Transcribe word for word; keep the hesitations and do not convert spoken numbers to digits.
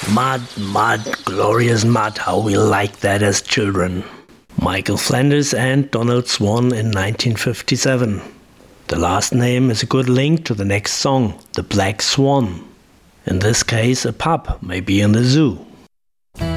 Mud, mud, glorious mud, how we liked that as children. Michael Flanders and Donald Swann in nineteen fifty-seven. The last name is a good link to the next song, The Black Swan. In this case, a pup may be in the zoo.